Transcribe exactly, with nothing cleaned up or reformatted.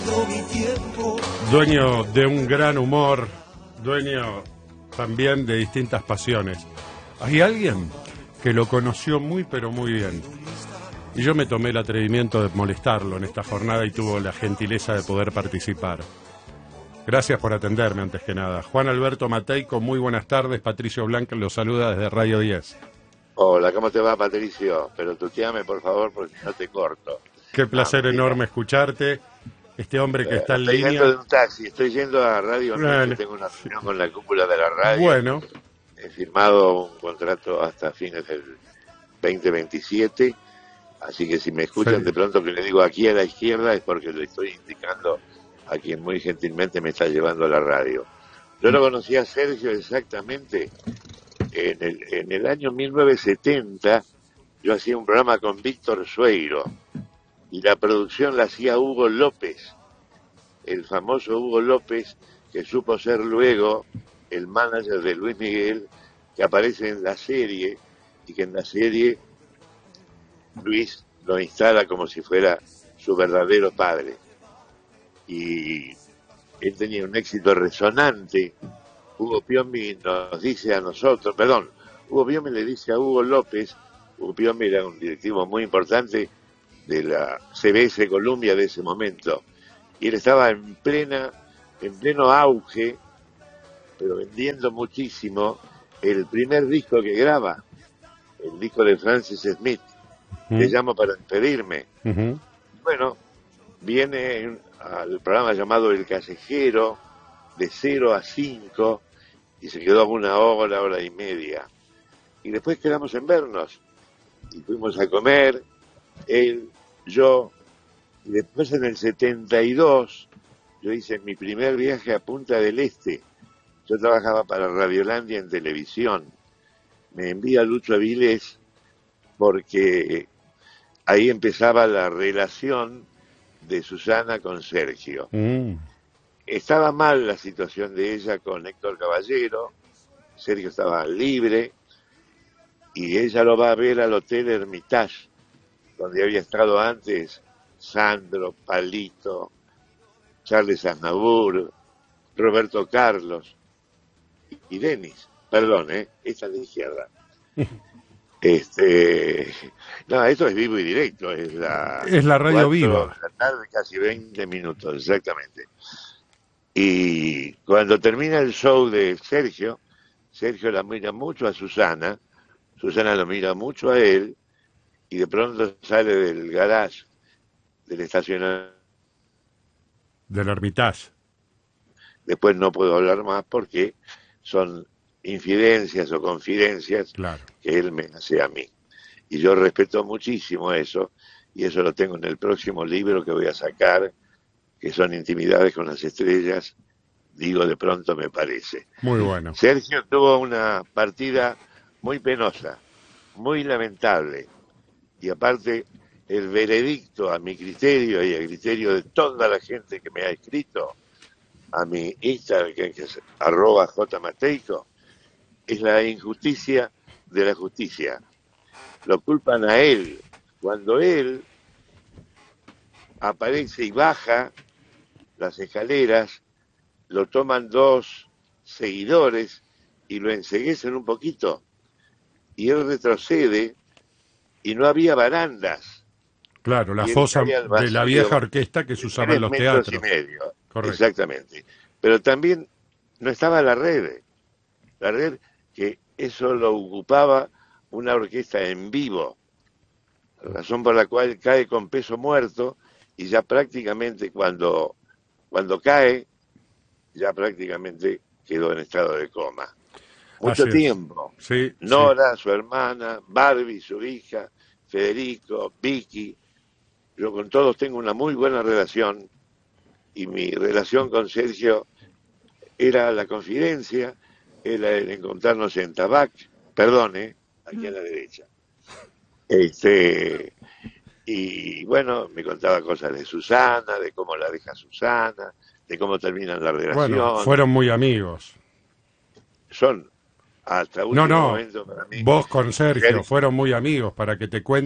Dueño de un gran humor, dueño también de distintas pasiones. Hay alguien que lo conoció muy pero muy bien. Y yo me tomé el atrevimiento de molestarlo en esta jornada y tuvo la gentileza de poder participar. Gracias por atenderme antes que nada. Juan Alberto Mateico, muy buenas tardes. Patricio Blanca lo saluda desde Radio diez. Hola, ¿cómo te va, Patricio? Pero tuteame, por favor, porque no te corto. Qué placer ah, enorme escucharte. Este hombre que eh, está en estoy línea. Estoy yendo de un taxi, estoy yendo a Radio bueno. Tengo una reunión con la cúpula de la radio. Bueno. He firmado un contrato hasta fines del veinte veintisiete, así que si me escuchan sí. de pronto que le digo aquí a la izquierda es porque le estoy indicando a quien muy gentilmente me está llevando a la radio. Yo lo conocí a Sergio exactamente en el, en el año mil novecientos setenta. Yo hacía un programa con Víctor Sueiro y la producción la hacía Hugo López, el famoso Hugo López, que supo ser luego el manager de Luis Miguel, que aparece en la serie, y que en la serie Luis lo instala como si fuera su verdadero padre. Y él tenía un éxito resonante. Hugo Piombi nos dice a nosotros, perdón, Hugo Piombi le dice a Hugo López, Hugo Piombi era un directivo muy importante de la C B S Columbia de ese momento, y él estaba en plena, en pleno auge, pero vendiendo muchísimo, el primer disco que graba, el disco de Francis Smith, uh-huh. Te llamo para despedirme. Uh-huh. Bueno, viene al programa llamado El Callejero, de cero a cinco, y se quedó una hora, hora y media. Y después quedamos en vernos, y fuimos a comer, él, yo, y después en el setenta y dos, yo hice mi primer viaje a Punta del Este. Yo trabajaba para Radiolandia en televisión. Me envía Lucho Avilés porque ahí empezaba la relación de Susana con Sergio. Mm. Estaba mal la situación de ella con Héctor Caballero, Sergio estaba libre, y ella lo va a ver al Hotel Hermitage, donde había estado antes Sandro, Palito, Charles Aznavour, Roberto Carlos y Denis. Perdón, ¿eh? Esta es de izquierda. este, no, esto es vivo y directo. Es la, es la radio viva. De la tarde, casi veinte minutos, exactamente. Y cuando termina el show de Sergio, Sergio la mira mucho a Susana, Susana lo mira mucho a él, y de pronto sale del garage, del estacionamiento. Del Hermitage. Después no puedo hablar más porque son infidencias o confidencias claro. que él me hace a mí. Y yo respeto muchísimo eso, y eso lo tengo en el próximo libro que voy a sacar, que son Intimidades con las Estrellas, digo de pronto me parece. Muy bueno. Sergio tuvo una partida muy penosa, muy lamentable, y aparte el veredicto a mi criterio y al criterio de toda la gente que me ha escrito a mi Instagram, que es arroba jmateico, es la injusticia de la justicia. Lo culpan a él, cuando él aparece y baja las escaleras, lo toman dos seguidores y lo enceguecen un poquito, y él retrocede y no había barandas. Claro, la fosa de la vieja orquesta que se usaba en los teatros. Y medio. Correcto. Exactamente. Pero también no estaba la red. La red que eso lo ocupaba una orquesta en vivo. Razón por la cual cae con peso muerto y ya prácticamente cuando, cuando cae, ya prácticamente quedó en estado de coma. Mucho tiempo. Sí, Nora, sí. su hermana, Barbie, su hija, Federico, Vicky. Yo con todos tengo una muy buena relación, y mi relación con Sergio era la confidencia, era el encontrarnos en Tabac, perdón, ¿eh? Aquí a la derecha. Este, y bueno, me contaba cosas de Susana, de cómo la deja Susana, de cómo terminan la relación. Bueno, fueron muy amigos. Son, hasta último no, no, momento para mí. vos con Sergio, Sergio fueron muy amigos, para que te cuente.